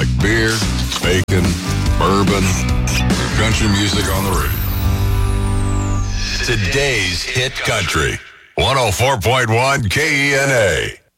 beer, bacon, bourbon, country music on the radio. Today's Hit Country, 104.1 KENA.